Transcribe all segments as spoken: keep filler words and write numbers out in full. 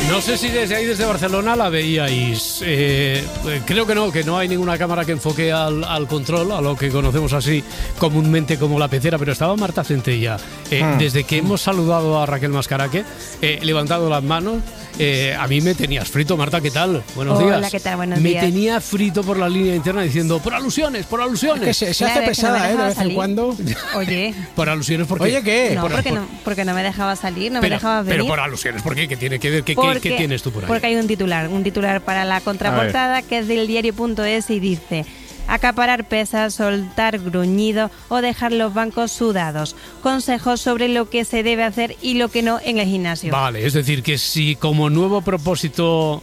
No sé si desde ahí, desde Barcelona, la veíais. Eh, creo que no, que no hay ninguna cámara que enfoque al, al control, a lo que conocemos así comúnmente como la pecera, pero estaba Marta Centella. Eh, mm. Desde que hemos saludado a Raquel Mascaraque, eh, levantado las manos, eh, a mí me tenías frito. Marta, ¿qué tal? Buenos Hola, días. Hola, ¿qué tal? Buenos me días. Me tenía frito por la línea interna diciendo, por alusiones, por alusiones. Es que se, se claro, hace pesada, no ¿eh? De vez salir. en cuando. Oye. Por alusiones, ¿por qué? Oye, ¿qué? No, por, porque, por, no, porque no me dejaba salir, no pero, me dejaba venir. Pero por alusiones, ¿por qué? ¿Qué tiene que ver? ¿Qué, porque, qué, qué tienes tú por ahí? Porque hay un titular, un titular para la contraportada que es del diario punto es y dice: acaparar pesas, soltar gruñido o dejar los bancos sudados. Consejos sobre lo que se debe hacer y lo que no en el gimnasio. Vale, es decir, que si como nuevo propósito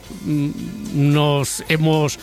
nos hemos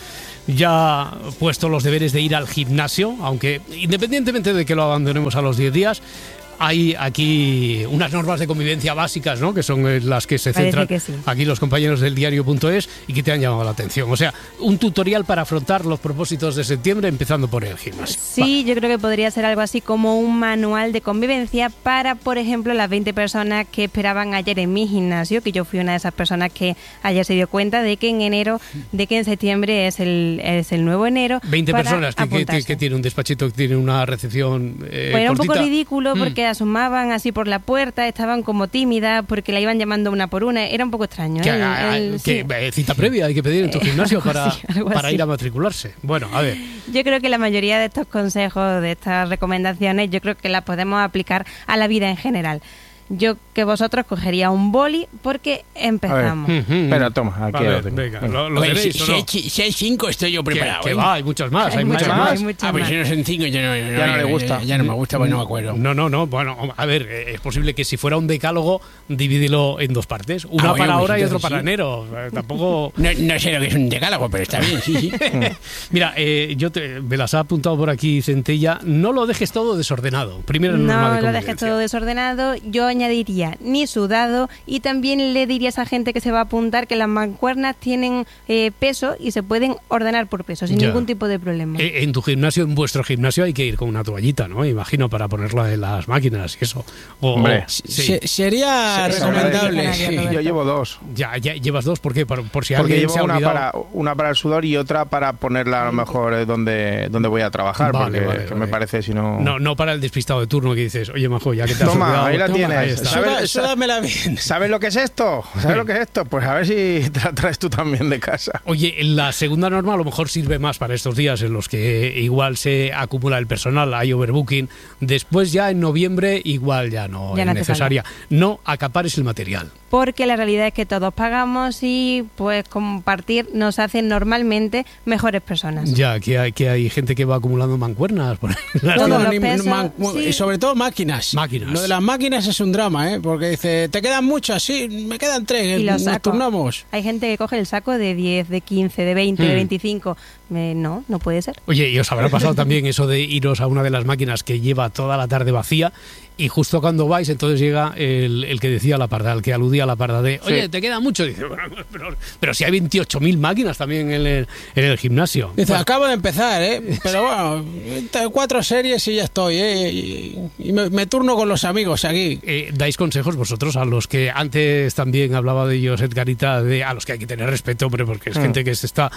ya puesto los deberes de ir al gimnasio, aunque independientemente de que lo abandonemos a los diez días, hay aquí unas normas de convivencia básicas, ¿no? Que son las que se Parece centran que sí. aquí los compañeros del diario punto es y que te han llamado la atención. O sea, un tutorial para afrontar los propósitos de septiembre empezando por el gimnasio. Sí, Va. Yo creo que podría ser algo así como un manual de convivencia para, por ejemplo, las veinte personas que esperaban ayer en mi gimnasio, que yo fui una de esas personas que ayer se dio cuenta de que en enero, de que en septiembre es el, es el nuevo enero. veinte personas que, que, que, que tiene un despachito, que tiene una recepción eh, pues era un cortita. poco ridículo porque Mm. asomaban así por la puerta, estaban como tímidas porque la iban llamando una por una, era un poco extraño. ¿Qué, ¿eh? el, el, ¿qué, sí. Cita previa hay que pedir en tu gimnasio para, así, para así. ir a matricularse. Bueno, a ver. Yo creo que la mayoría de estos consejos, de estas recomendaciones, yo creo que las podemos aplicar a la vida en general. Yo que vosotros cogería un boli porque empezamos. Espera, toma, aquí ver, lo tengo. venga, ¿lo, lo Oye, tenéis si, o no? si, hay, si hay cinco estoy yo preparado. Que, que ¿eh? va, hay muchos más, hay, Hay muchos muchos más. más, hay muchos Ah, pues más. si no son cinco ya no, Ya no le gusta. Ya, ya no me gusta, pues no me acuerdo. No, no, no, bueno, a ver, es posible que si fuera un decálogo, divídelo en dos partes. Una Ah, bueno, para pues ahora y otro entonces para sí. enero. Tampoco... No, no sé lo que es un decálogo, pero está bien, sí, sí. Mira, eh, yo te, me las ha apuntado por aquí, Centella. No lo dejes todo desordenado. Primero norma de No lo convivencia. dejes todo desordenado. Yo añadiría ni sudado y también le diría a esa gente que se va a apuntar que las mancuernas tienen eh, peso y se pueden ordenar por peso sin Ya. ningún tipo de problema. Eh, En tu gimnasio, en vuestro gimnasio, hay que ir con una toallita, ¿no? Imagino, para ponerla en las máquinas y eso. O, Hombre, o- sí. Se- sería Sí, recomendable. sí, Sí. sí. Yo llevo dos. Ya, ya llevas dos, ¿por qué? Por, por si Porque alguien llevo se ha una olvidado. para, una para el sudor y otra para ponerla a lo mejor eh, donde, donde voy a trabajar. Vale, porque vale, que vale. me parece si no... No, no para el despistado de turno que dices, oye, majo, ya que te has Toma, olvidado, ahí la toma, tienes. ahí está. ¿Sabes? Suda- Esa- súdamela bien. ¿Sabes lo que es esto? ¿Sabes lo que es esto? Pues a ver si te la traes tú también de casa. Oye, la segunda norma a lo mejor sirve más para estos días en los que igual se acumula el personal, hay overbooking. Después ya en noviembre igual ya no Ya es no hace necesaria. No acapares el material. Porque la realidad es que todos pagamos y pues compartir nos hace normalmente mejores personas. Ya, que hay, que hay gente que va acumulando mancuernas por ahí. Las Todos No, tiendas. los ni- pesos, man- sí. Y sobre todo máquinas. Máquinas. Lo de las máquinas es un drama, ¿eh? Porque dice, ¿te quedan muchas? Sí, me quedan tres. Y los Nos saco. turnamos. Hay gente que coge el saco de diez, de quince, de veinte, Hmm. de veinticinco. Eh, no, no puede ser. Oye, y os habrá pasado también eso de iros a una de las máquinas que lleva toda la tarde vacía y justo cuando vais, entonces llega el, el que decía la parda, el que aludía a la parda de, oye, Sí. ¿te queda mucho? Dice, bueno, pero, pero si hay veintiocho mil máquinas también en el, en el gimnasio. Dice, Bueno, acabo de empezar, ¿eh? Pero bueno, entre cuatro series y ya estoy, ¿eh? Y, y me, me turno con los amigos aquí. eh, dais consejos vosotros a los que antes también hablaba de ellos Edgarita, de, a los que hay que tener respeto, hombre, porque es Mm. gente que se está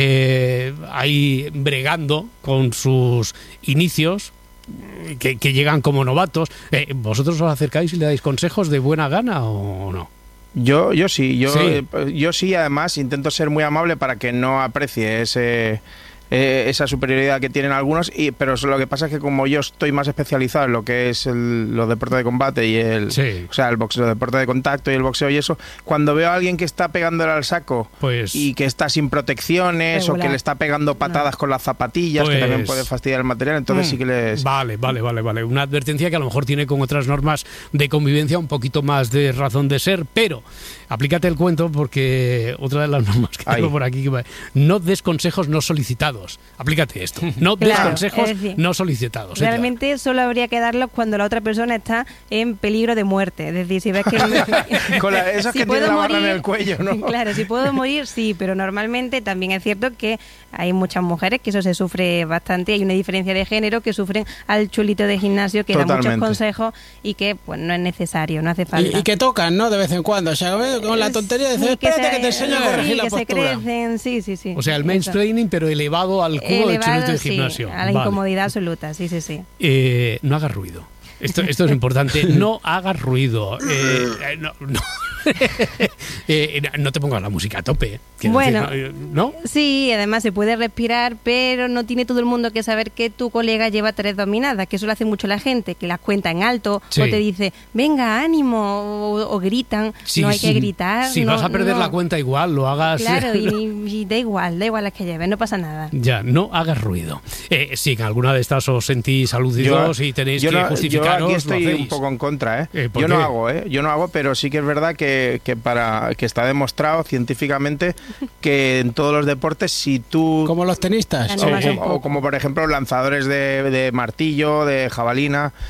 eh, ahí bregando con sus inicios, que, que llegan como novatos. Eh, ¿Vosotros os acercáis y le dais consejos de buena gana o no? Yo, yo sí, yo Sí. eh, yo sí, además intento ser muy amable para que no aprecie ese eh, esa superioridad que tienen algunos, y pero lo que pasa es que como yo estoy más especializado en lo que es el, los deportes de combate y el Sí. o sea, el boxeo, el deporte de contacto y el boxeo y eso, cuando veo a alguien que está pegándole al saco Pues y que está sin protecciones Regular. o que le está pegando patadas No. con las zapatillas, Pues- que también puede fastidiar el material, entonces Mm. sí que les... Vale, vale, vale, vale. Una advertencia que a lo mejor tiene con otras normas de convivencia un poquito más de razón de ser, pero aplícate el cuento porque otra de las normas que Ahí. tengo por aquí, no des consejos no solicitados. solicitados. Aplícate esto. No des Claro, consejos es decir, no solicitados. Edgar. Realmente solo habría que darlos cuando la otra persona está en peligro de muerte. Es decir, si ves que... Con la- esos si que puedo tienen la barra en morir- el cuello, ¿no? Claro, si puedo morir, sí, pero normalmente también es cierto que hay muchas mujeres que eso se sufre bastante. Hay una diferencia de género que sufren al chulito de gimnasio que da muchos Totalmente. consejos y que pues no es necesario, no hace falta. Y, y que tocan, ¿no? De vez en cuando. O sea, con la tontería de decir, Sí, espérate que, se- te enseño a sí, corregir la que se postura. crecen, sí, sí, sí. O sea, el Eso. mansplaining, pero elevado al cubo del Elevado, chulito de sí, gimnasio. a la Vale. incomodidad absoluta, sí, sí, sí. Eh, no hagas ruido. Esto, esto es importante. No hagas ruido. Eh, eh, no, no. Eh, no te pongas la música a tope. Quiero Bueno. decir, ¿no? Sí, además se puede respirar, pero no tiene todo el mundo que saber que tu colega lleva tres dominadas, que eso lo hace mucho la gente, que las cuenta en alto Sí. o te dice, venga, ánimo, o, o gritan. Sí, no hay sí. que gritar. Si no, vas a perder no. la cuenta igual, lo hagas. Claro, y, y da igual, da igual las que lleves, no pasa nada. Ya, no hagas ruido. Eh, si en alguna de estas os sentís aludidos y tenéis yo que no- justificaros, yo aquí estoy lo hacéis. un poco en contra, ¿eh? Eh, ¿por yo qué? no hago, ¿eh? Yo no hago, pero sí que es verdad que, que para que está demostrado científicamente que en todos los deportes, si tú Como los tenistas. Animas o, un o poco. como por ejemplo lanzadores de, de martillo, de jabalina,